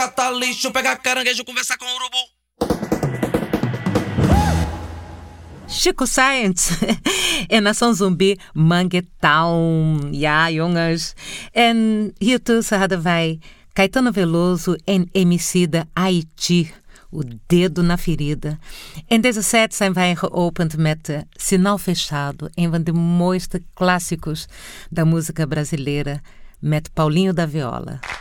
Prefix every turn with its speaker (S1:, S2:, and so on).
S1: Catar lixo, pegar caranguejo, conversar com o urubu.
S2: Chico Science en Nação Zumbi Manguetown. Ja, jongens. En hiertussen hadden wij Caetano Veloso en Emicida Haiti. O dedo na ferida. In deze set zijn wij geopend met Sinal Fechado, een van de mooiste clássicos da música brasileira, met Paulinho da Viola.